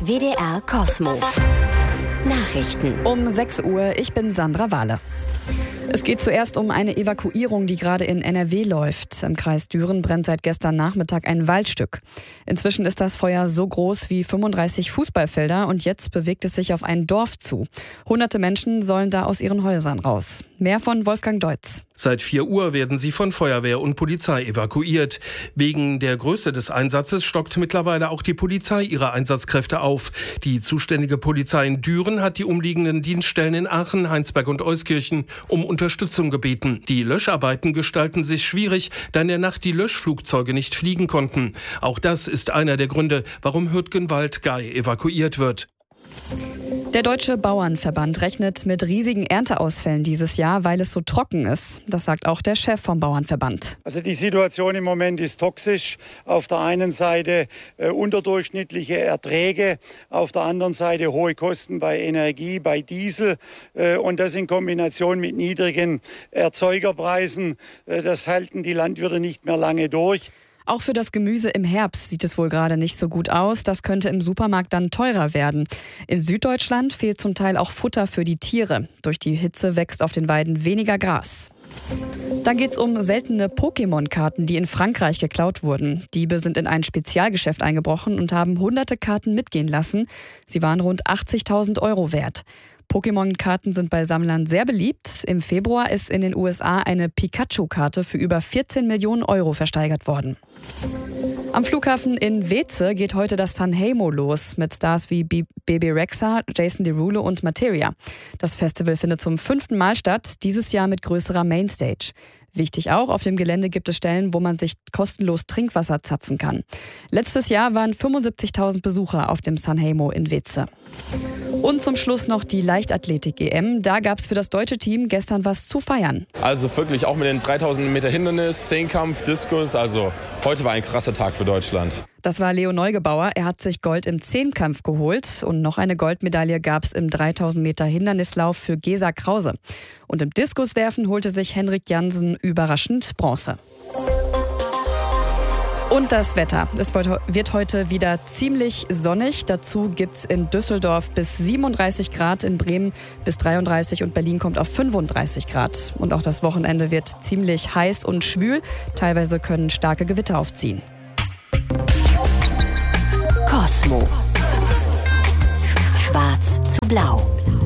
WDR Kosmo. Nachrichten. Um 6 Uhr, ich bin Sandra Wahle. Es geht zuerst um eine Evakuierung, die gerade in NRW läuft. Im Kreis Düren brennt seit gestern Nachmittag ein Waldstück. Inzwischen ist das Feuer so groß wie 35 Fußballfelder und jetzt bewegt es sich auf ein Dorf zu. Hunderte Menschen sollen da aus ihren Häusern raus. Mehr von Wolfgang Deutz. Seit 4 Uhr werden sie von Feuerwehr und Polizei evakuiert. Wegen der Größe des Einsatzes stockt mittlerweile auch die Polizei ihre Einsatzkräfte auf. Die zuständige Polizei in Düren hat die umliegenden Dienststellen in Aachen, Heinsberg und Euskirchen um Unterstützung gebeten. Die Löscharbeiten gestalten sich schwierig, da in der Nacht die Löschflugzeuge nicht fliegen konnten. Auch das ist einer der Gründe, warum Hürtgenwald-Gay evakuiert wird. Der Deutsche Bauernverband rechnet mit riesigen Ernteausfällen dieses Jahr, weil es so trocken ist. Das sagt auch der Chef vom Bauernverband. Also die Situation im Moment ist toxisch. Auf der einen Seite unterdurchschnittliche Erträge, auf der anderen Seite hohe Kosten bei Energie, bei Diesel und das in Kombination mit niedrigen Erzeugerpreisen. Das halten die Landwirte nicht mehr lange durch. Auch für das Gemüse im Herbst sieht es wohl gerade nicht so gut aus. Das könnte im Supermarkt dann teurer werden. In Süddeutschland fehlt zum Teil auch Futter für die Tiere. Durch die Hitze wächst auf den Weiden weniger Gras. Dann geht's um seltene Pokémon-Karten, die in Frankreich geklaut wurden. Diebe sind in ein Spezialgeschäft eingebrochen und haben hunderte Karten mitgehen lassen. Sie waren rund 80.000 € wert. Pokémon-Karten sind bei Sammlern sehr beliebt. Im Februar ist in den USA eine Pikachu-Karte für über 14 Millionen € versteigert worden. Am Flughafen in Weeze geht heute das Sanremo los mit Stars wie Bebe Rexha, Jason Derulo und Materia. Das Festival findet zum 5. Mal statt, dieses Jahr mit größerer Mainstage. Wichtig auch, auf dem Gelände gibt es Stellen, wo man sich kostenlos Trinkwasser zapfen kann. Letztes Jahr waren 75.000 Besucher auf dem Sanremo in Weeze. Und zum Schluss noch die Leichtathletik-EM. Da gab es für das deutsche Team gestern was zu feiern. Also wirklich auch mit den 3000 Meter Hindernis, Zehnkampf, Diskus. Also heute war ein krasser Tag für Deutschland. Das war Leo Neugebauer. Er hat sich Gold im Zehnkampf geholt. Und noch eine Goldmedaille gab es im 3000 Meter Hindernislauf für Gesa Krause. Und im Diskuswerfen holte sich Henrik Jansen überraschend Bronze. Und das Wetter. Es wird heute wieder ziemlich sonnig. Dazu gibt es in Düsseldorf bis 37 Grad, in Bremen bis 33 und Berlin kommt auf 35 Grad. Und auch das Wochenende wird ziemlich heiß und schwül. Teilweise können starke Gewitter aufziehen. Kosmo. Schwarz zu blau.